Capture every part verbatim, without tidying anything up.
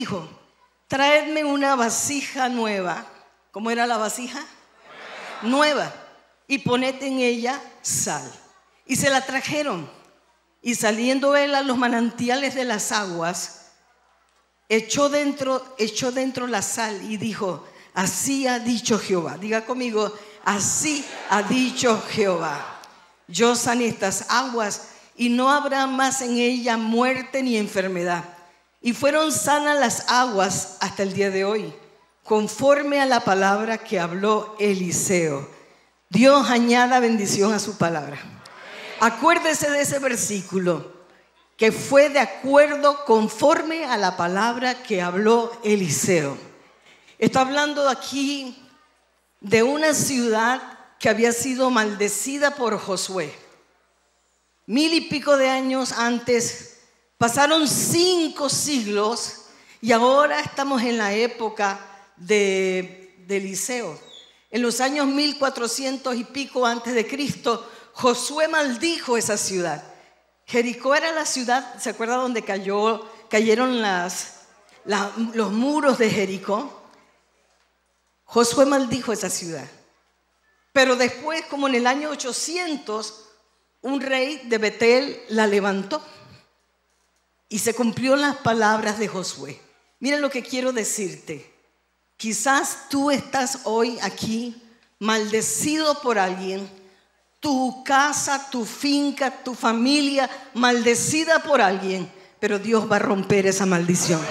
dijo: traedme una vasija nueva. ¿Cómo era la vasija? Nueva. Y poned en ella sal. Y se la trajeron. Y saliendo él a los manantiales de las aguas, echó dentro, echó dentro la sal y dijo: así ha dicho Jehová. Diga conmigo: así ha dicho Jehová. Yo sané estas aguas y no habrá más en ella muerte ni enfermedad. Y fueron sanas las aguas hasta el día de hoy, conforme a la palabra que habló Eliseo. Dios añada bendición a su palabra. Acuérdese de ese versículo, que fue de acuerdo conforme a la palabra que habló Eliseo. Está hablando aquí de una ciudad que había sido maldecida por Josué. Mil y pico de años antes, pasaron cinco siglos y ahora estamos en la época de, de Eliseo. En los años mil cuatrocientos y pico antes de Cristo, Josué maldijo esa ciudad. Jericó era la ciudad, ¿se acuerda donde cayó, cayeron las, la, los muros de Jericó? Josué maldijo esa ciudad. Pero después, como en el año ochocientos, un rey de Betel la levantó y se cumplió las palabras de Josué. Mira lo que quiero decirte. Quizás tú estás hoy aquí maldecido por alguien, tu casa, tu finca, tu familia maldecida por alguien, pero Dios va a romper esa maldición.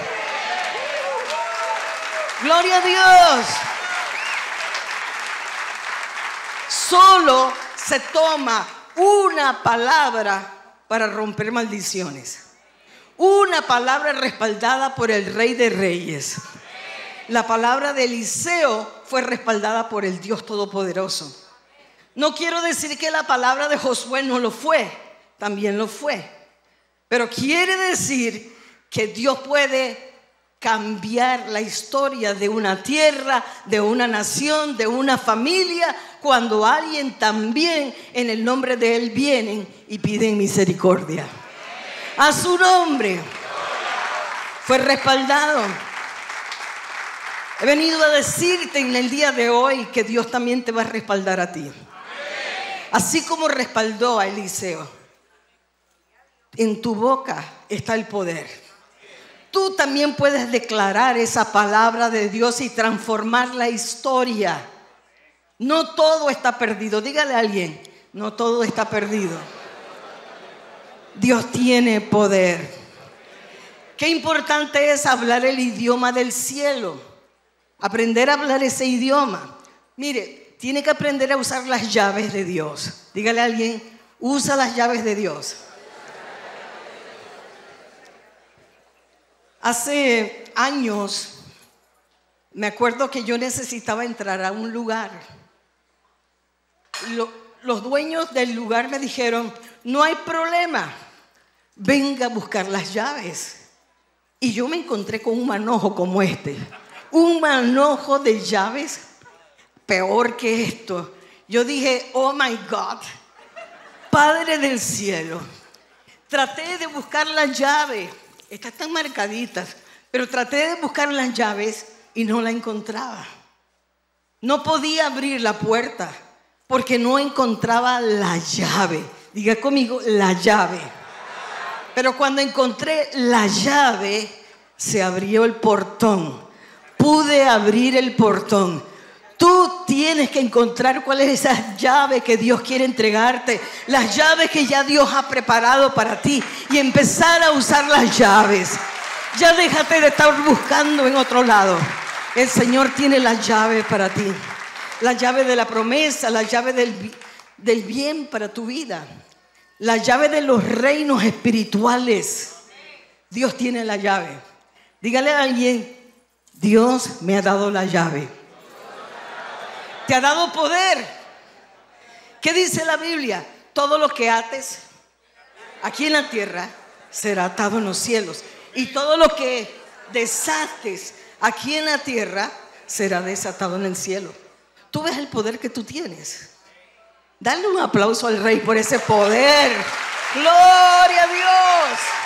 ¡Gloria a Dios! Solo se toma una palabra para romper maldiciones. Una palabra respaldada por el Rey de Reyes. La palabra de Eliseo fue respaldada por el Dios Todopoderoso. No quiero decir que la palabra de Josué no lo fue, también lo fue. Pero quiere decir que Dios puede cambiar la historia de una tierra, de una nación, de una familia, cuando alguien también en el nombre de Él vienen y piden misericordia. A su nombre fue respaldado. He venido a decirte en el día de hoy que Dios también te va a respaldar a ti. Así como respaldó a Eliseo. En tu boca está el poder. Tú también puedes declarar esa palabra de Dios y transformar la historia. No todo está perdido. Dígale a alguien: no todo está perdido. Dios tiene poder. Qué importante es hablar el idioma del cielo. Aprender a hablar ese idioma. Mire, tiene que aprender a usar las llaves de Dios. Dígale a alguien: usa las llaves de Dios. Hace años me acuerdo que yo necesitaba entrar a un lugar. Lo, los dueños del lugar me dijeron: no hay problema, venga a buscar las llaves. Y yo me encontré con un manojo como este. Un manojo de llaves peor que esto. Yo dije: oh my God, Padre del cielo. Traté de buscar las llaves. Estas están marcaditas, pero traté de buscar las llaves y no la encontraba. No podía abrir la puerta porque no encontraba la llave. Diga conmigo: la llave. Pero cuando encontré la llave, se abrió el portón. Pude abrir el portón. Tú tienes que encontrar cuál es esa llave que Dios quiere entregarte. Las llaves que ya Dios ha preparado para ti. Y empezar a usar las llaves. Ya déjate de estar buscando en otro lado. El Señor tiene las llaves para ti. La llave de la promesa, la llave del, del bien para tu vida. La llave de los reinos espirituales. Dios tiene la llave. Dígale a alguien: Dios me ha dado la llave. Te ha dado poder. ¿Qué dice la Biblia? Todo lo que ates aquí en la tierra será atado en los cielos. Y todo lo que desates aquí en la tierra será desatado en el cielo. Tú ves el poder que tú tienes. Dale un aplauso al Rey por ese poder. ¡Gloria a Dios!